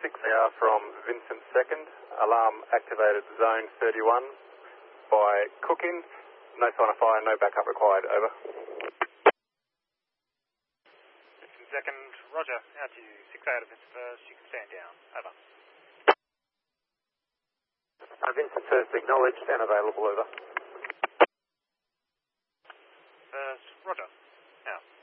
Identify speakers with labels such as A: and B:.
A: 6AR from Vincent 2nd, alarm activated zone 31 by cooking. No sign of fire, no backup required, over.
B: Vincent 2nd, roger, out to you. 6AR to Vincent 1st, you can stand down, over.
A: Vincent 1st acknowledged and available, over.